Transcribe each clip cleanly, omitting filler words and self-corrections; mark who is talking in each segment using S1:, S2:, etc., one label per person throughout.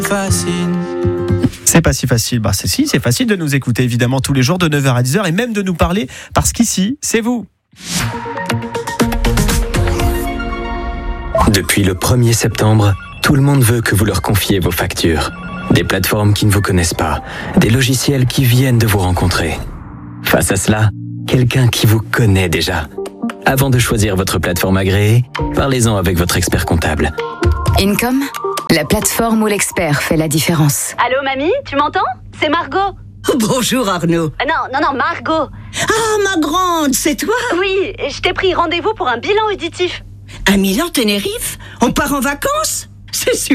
S1: fascine.
S2: C'est pas si facile. C'est facile de nous écouter évidemment tous les jours de 9h à 10h et même de nous parler parce qu'ici, c'est vous.
S3: Depuis le 1er septembre, tout le monde veut que vous leur confiez vos factures. Des plateformes qui ne vous connaissent pas, des logiciels qui viennent de vous rencontrer. Face à cela, quelqu'un qui vous connaît déjà. Avant de choisir votre plateforme agréée, parlez-en avec votre expert comptable.
S4: Income, la plateforme où l'expert fait la différence.
S5: Allô mamie, tu m'entends ? C'est Margot.
S6: Bonjour Arnaud.
S5: Non, Margot.
S6: Ah, ma grande, c'est toi ?
S5: Oui, je t'ai pris rendez-vous pour un bilan auditif.
S6: À Milan, Tenerife ? On part en vacances ? C'est super !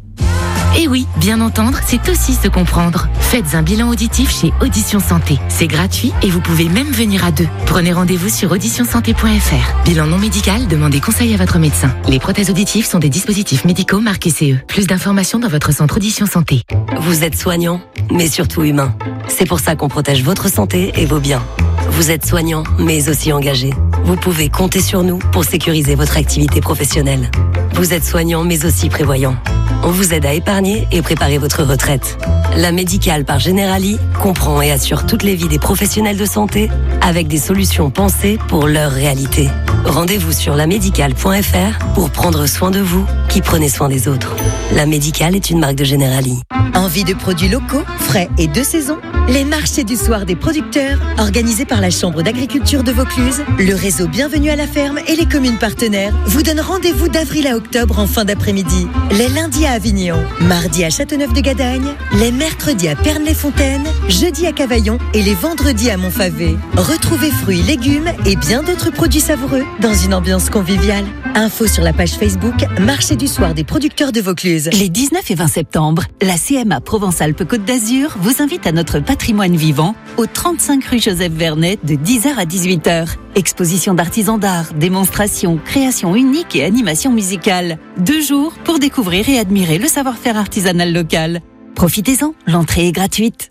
S7: Et oui, bien entendre, c'est aussi se comprendre. Faites un bilan auditif chez Audition Santé. C'est gratuit et vous pouvez même venir à 2. Prenez rendez-vous sur auditionsanté.fr. Bilan non médical, demandez conseil à votre médecin. Les prothèses auditives sont des dispositifs médicaux marqués CE. Plus d'informations dans votre centre Audition Santé.
S8: Vous êtes soignant, mais surtout humain. C'est pour ça qu'on protège votre santé et vos biens. Vous êtes soignant, mais aussi engagé. Vous pouvez compter sur nous pour sécuriser votre activité professionnelle. Vous êtes soignant, mais aussi prévoyant. On vous aide à épargner et préparer votre retraite. La Médicale par Generali comprend et assure toutes les vies des professionnels de santé avec des solutions pensées pour leur réalité. Rendez-vous sur lamédicale.fr pour prendre soin de vous qui prenez soin des autres. La Médicale est une marque de Generali.
S9: Envie de produits locaux, frais et de saison ? Les marchés du soir des producteurs, organisés par la Chambre d'agriculture de Vaucluse, le réseau Bienvenue à la ferme et les communes partenaires vous donnent rendez-vous d'avril à octobre en fin d'après-midi. Les lundis à Avignon, mardi à Châteauneuf-de-Gadagne, les mercredis à Pernes-les-Fontaines, jeudi à Cavaillon et les vendredis à Montfavet. Retrouvez fruits, légumes et bien d'autres produits savoureux dans une ambiance conviviale. Info sur la page Facebook Marché du soir des producteurs de Vaucluse.
S10: Les 19 et 20 septembre, la CMA Provence-Alpes-Côte d'Azur vous invite à notre patrimoine vivant au 35 rue Joseph Vernet de 10h à 18h. Exposition d'artisans d'art, démonstrations, créations uniques et animations musicales. 2 jours pour découvrir et admirer le savoir-faire artisanal local. Profitez-en, l'entrée est gratuite.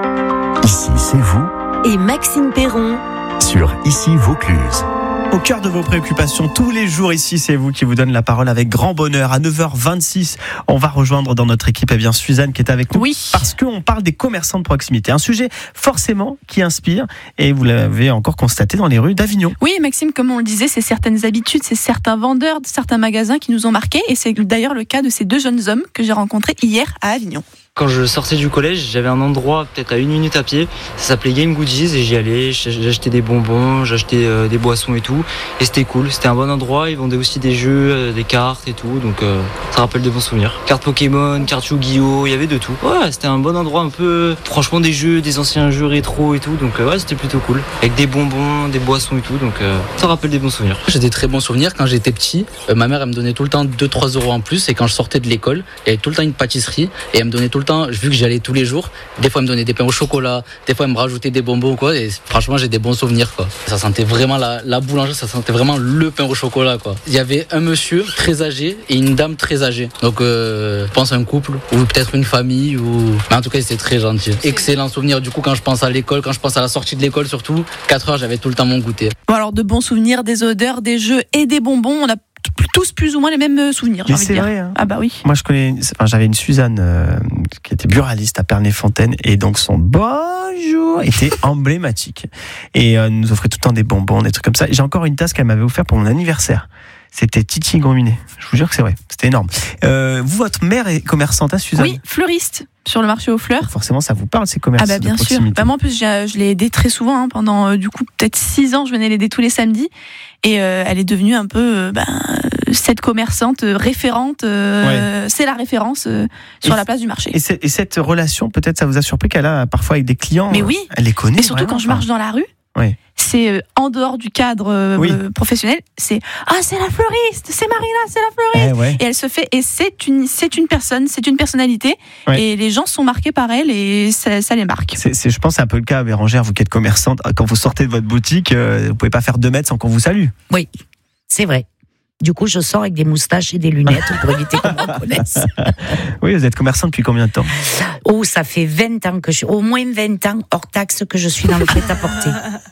S11: Ici, c'est vous
S10: Et Maxime Perron
S11: sur Ici Vaucluse.
S2: Au cœur de vos préoccupations, tous les jours ici, c'est vous qui vous donne la parole avec grand bonheur. À 9h26, on va rejoindre dans notre équipe Suzanne qui est avec nous.
S12: Oui.
S2: Parce qu'on parle des commerçants de proximité. Un sujet forcément qui inspire et vous l'avez encore constaté dans les rues d'Avignon.
S12: Oui, Maxime, comme on le disait, c'est certaines habitudes, c'est certains vendeurs, certains magasins qui nous ont marqués. Et c'est d'ailleurs le cas de ces 2 jeunes hommes que j'ai rencontrés hier à Avignon.
S13: Quand je sortais du collège, j'avais un endroit peut-être à 1 minute à pied, ça s'appelait Game Goodies et j'y allais, j'achetais des bonbons, j'achetais des boissons et tout, et c'était cool, c'était un bon endroit, ils vendaient aussi des jeux, des cartes et tout, donc ça rappelle de bons souvenirs. Cartes Pokémon, cartes Yu-Gi-Oh, il y avait de tout. Ouais, c'était un bon endroit un peu, franchement des jeux, des anciens jeux rétro et tout, donc ouais, c'était plutôt cool. Avec des bonbons, des boissons et tout, donc ça rappelle des bons souvenirs.
S14: J'ai des très bons souvenirs quand j'étais petit, ma mère elle me donnait tout le temps 2-3 euros en plus, et quand je sortais de l'école, il y avait tout le temps une pâtisserie, et elle me donnait tout le temps, vu que j'y allais tous les jours, des fois elle me donnait des pains au chocolat, des fois elle me rajoutait des bonbons quoi, et franchement j'ai des bons souvenirs quoi. Ça sentait vraiment la boulangerie, ça sentait vraiment le pain au chocolat quoi. Il y avait un monsieur très âgé et une dame très âgée, donc je pense un couple ou peut-être une famille, mais en tout cas c'était très gentil. Excellent souvenir du coup quand je pense à l'école, quand je pense à la sortie de l'école surtout, 4 heures j'avais tout le temps mon goûter.
S12: Bon, alors de bons souvenirs, des odeurs, des jeux et des bonbons, on a tous plus ou moins les mêmes souvenirs.
S2: Mais c'est vrai.
S12: Ah bah oui.
S2: Moi j'avais une Suzanne qui était buraliste à Pernes-les-Fontaines et donc son bonjour était emblématique et nous offrait tout le temps des bonbons, des trucs comme ça. J'ai encore une tasse qu'elle m'avait offert pour mon anniversaire. C'était Titi Gominet. Je vous jure que c'est vrai. C'était énorme. Vous, votre mère est commerçante à Suzanne ?
S12: Oui, fleuriste sur le marché aux fleurs.
S2: Donc forcément, ça vous parle ces commerces de proximité.
S12: Bien sûr. Bah, moi, en plus, je l'ai aidée très souvent. Pendant du coup peut-être 6 ans, je venais l'aider tous les samedis. Et elle est devenue un peu cette commerçante référente. C'est la référence sur la place du marché.
S2: Et cette relation, peut-être, ça vous a surpris qu'elle a parfois avec des clients.
S12: Mais oui.
S2: Elle les connaît.
S12: Et surtout quand je marche dans la rue.
S2: Oui.
S12: C'est en dehors du cadre professionnel, c'est c'est la fleuriste, c'est Marina, c'est la fleuriste. Et elle se fait, et c'est une personne, c'est une personnalité, et les gens sont marqués par elle et ça les marque.
S2: Je pense c'est un peu le cas, Bérangère, vous qui êtes commerçante, quand vous sortez de votre boutique, vous pouvez pas faire 2 mètres sans qu'on vous salue.
S15: Oui, c'est vrai. Du coup, je sors avec des moustaches et des lunettes pour éviter qu'on me reconnaisse.
S2: Oui, vous êtes commerçante depuis combien de temps ?
S15: Oh, ça fait 20 ans au moins 20 ans hors taxe que je suis dans le prêt-à-porter.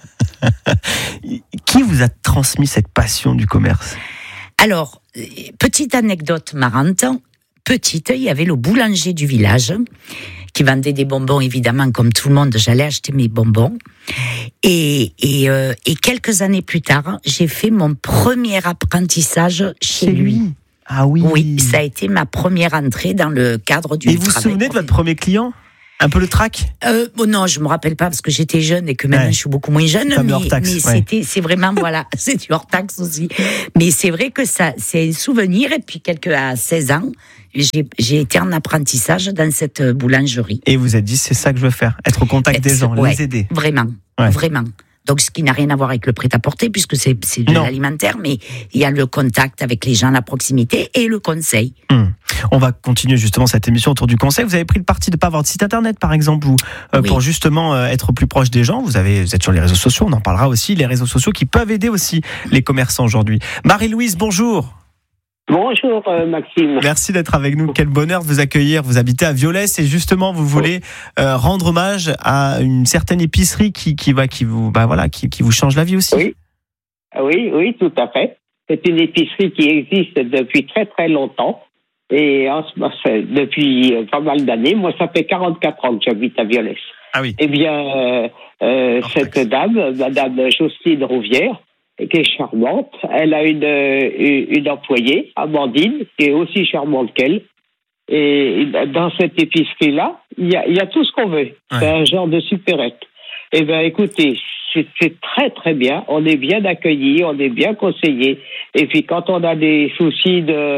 S2: Qui vous a transmis cette passion du commerce ?
S15: Alors, petite anecdote marrante. petite, il y avait le boulanger du village qui vendait des bonbons, évidemment, comme tout le monde, j'allais acheter mes bonbons. Et quelques années plus tard, j'ai fait mon premier apprentissage chez lui.
S2: Ah oui.
S15: Oui, ça a été ma première entrée dans le cadre du travail.
S2: Et vous vous souvenez de votre premier client ? Un peu le trac ?
S15: Non, je me rappelle pas parce que j'étais jeune et que maintenant je suis beaucoup moins jeune. Mais c'est vraiment, voilà, c'est du hors taxe aussi. Mais c'est vrai que ça, c'est un souvenir. Et puis, à 16 ans, j'ai été en apprentissage dans cette boulangerie.
S2: Et vous vous êtes dit, c'est ça que je veux faire, être au contact des gens, les aider.
S15: Vraiment, vraiment. Donc, ce qui n'a rien à voir avec le prêt-à-porter, puisque c'est de l'alimentaire, mais il y a le contact avec les gens, la proximité et le conseil.
S2: On va continuer justement cette émission autour du conseil. Vous avez pris le parti de ne pas avoir de site internet, par exemple, pour justement être plus proche des gens. Vous êtes sur les réseaux sociaux, on en parlera aussi, les réseaux sociaux qui peuvent aider aussi les commerçants aujourd'hui. Marie-Louise, bonjour.
S1: Bonjour Maxime.
S2: Merci d'être avec nous. Quel bonheur de vous accueillir. Vous habitez à Violès et justement vous voulez rendre hommage à une certaine épicerie qui vous change la vie aussi.
S1: Oui, tout à fait. C'est une épicerie qui existe depuis très très longtemps et depuis pas mal d'années. Moi, ça fait 44 ans que j'habite à Violès.
S2: Ah oui.
S1: Eh bien, cette dame, Madame Jocelyne Rouvière, qui est charmante. Elle a une employée, Amandine, qui est aussi charmante qu'elle. Et dans cette épicerie-là, il y a tout ce qu'on veut. Ouais. C'est un genre de supérette. Eh bien, écoutez, c'est très très bien. On est bien accueillis, on est bien conseillés. Et puis quand on a des soucis de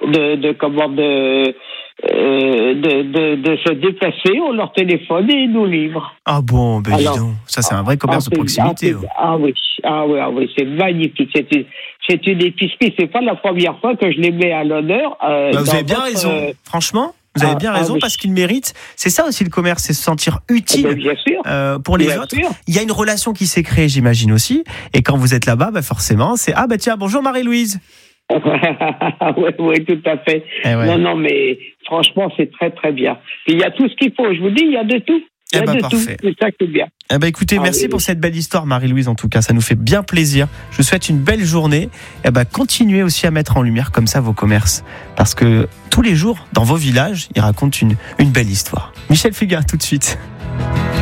S1: se déplacer, on leur téléphone et ils nous livrent.
S2: Ah bon, dis donc. Ça, c'est un vrai commerce de proximité.
S1: Ah oui, c'est magnifique. C'est une épicerie. C'est pas la première fois que je les mets à l'honneur.
S2: Vous avez bien raison. Franchement, vous avez bien raison parce qu'ils méritent. C'est ça aussi le commerce, c'est se sentir utile
S1: bien sûr.
S2: Pour les
S1: bien
S2: autres.
S1: Sûr.
S2: Il y a une relation qui s'est créée, j'imagine aussi. Et quand vous êtes là-bas, forcément, c'est tiens, bonjour Marie-Louise.
S1: oui, tout à fait. Non, mais franchement, c'est très très bien. Il y a tout ce qu'il faut. Je vous dis, il y a de tout. Il y a de
S2: parfait.
S1: tout. C'est ça qui est bien.
S2: Écoutez, merci pour cette belle histoire, Marie-Louise. En tout cas, ça nous fait bien plaisir. Je vous souhaite une belle journée. Continuez aussi à mettre en lumière comme ça vos commerces, parce que tous les jours, dans vos villages, ils racontent une belle histoire. Michel Fugain, tout de suite.